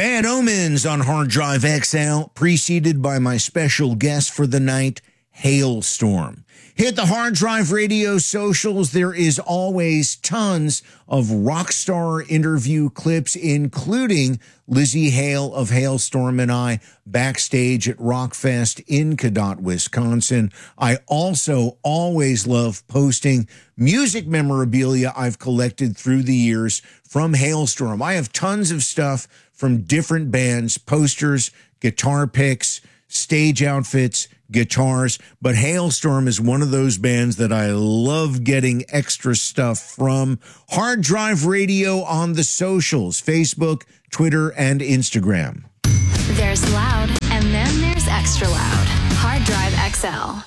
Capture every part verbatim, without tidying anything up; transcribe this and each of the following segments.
Bad Omens on Hard Drive X L, preceded by my special guest for the night, Halestorm. Hit the Hard Drive Radio socials. There is always tons of rock star interview clips, including Lzzy Hale of Halestorm and I backstage at Rockfest in Cadott, Wisconsin. I also always love posting music memorabilia I've collected through the years from Halestorm. I have tons of stuff from different bands, posters, guitar picks, stage outfits, guitars, but Halestorm is one of those bands that I love getting extra stuff from. Hard Drive Radio on the socials, Facebook, Twitter, and Instagram. There's loud, and then there's extra loud. Hard Drive X L.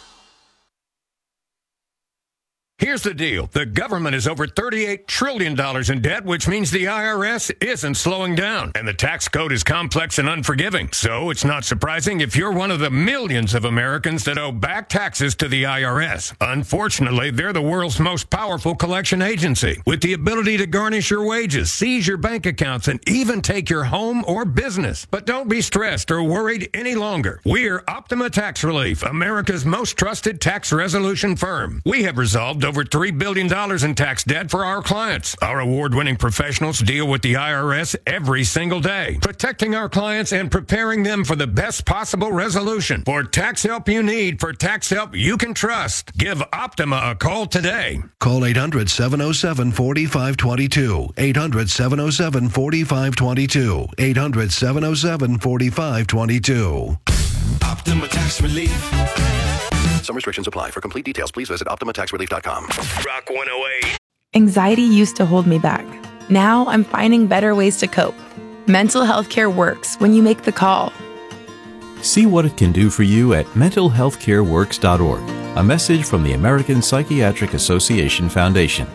Here's the deal. The government is over thirty-eight trillion dollars in debt, which means the I R S isn't slowing down. And the tax code is complex and unforgiving. So it's not surprising if you're one of the millions of Americans that owe back taxes to the I R S. Unfortunately, they're the world's most powerful collection agency, with the ability to garnish your wages, seize your bank accounts, and even take your home or business. But don't be stressed or worried any longer. We're Optima Tax Relief, America's most trusted tax resolution firm. We have resolved over three billion dollars in tax debt for our clients. Our award-winning professionals deal with the I R S every single day, protecting our clients and preparing them for the best possible resolution. For tax help you need, for tax help you can trust, give Optima a call today. Call eight hundred, seven oh seven, four five two two. eight hundred, seven oh seven, four five two two. eight hundred, seven oh seven, four five two two. Optima Tax Relief. Some restrictions apply. For complete details, please visit optima tax relief dot com. Rock one oh eight. Anxiety used to hold me back. Now I'm finding better ways to cope. Mental health care works when you make the call. See what it can do for you at mental health care works dot org. A message from the American Psychiatric Association Foundation.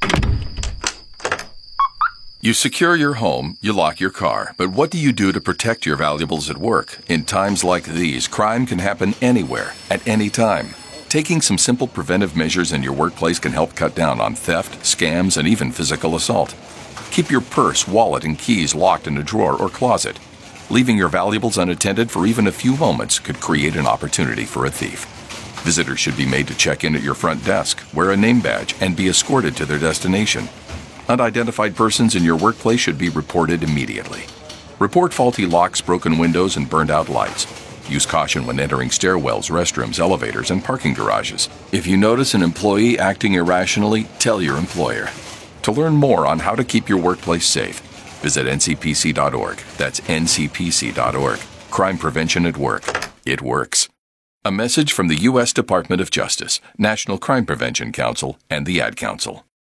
You secure your home, you lock your car, but what do you do to protect your valuables at work? In times like these, crime can happen anywhere, at any time. Taking some simple preventive measures in your workplace can help cut down on theft, scams, and even physical assault. Keep your purse, wallet, and keys locked in a drawer or closet. Leaving your valuables unattended for even a few moments could create an opportunity for a thief. Visitors should be made to check in at your front desk, wear a name badge, and be escorted to their destination. Unidentified persons in your workplace should be reported immediately. Report faulty locks, broken windows, and burned out lights. Use caution when entering stairwells, restrooms, elevators, and parking garages. If you notice an employee acting irrationally, tell your employer. To learn more on how to keep your workplace safe, visit N C P C dot org. That's N C P C dot org. Crime prevention at work. It works. A message from the U S Department of Justice, National Crime Prevention Council, and the Ad Council.